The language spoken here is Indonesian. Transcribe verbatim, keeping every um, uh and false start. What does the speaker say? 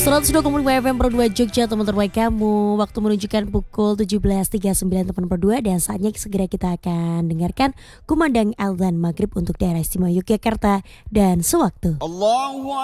seratus dua koma lima F M Pro dua Jogja, teman terbaik kamu. Waktu menunjukkan pukul tujuh belas tiga puluh sembilan teman Pro dua. Dan saatnya segera kita akan dengarkan kumandang azan maghrib untuk daerah istimewa Yogyakarta dan sewaktu. Allahu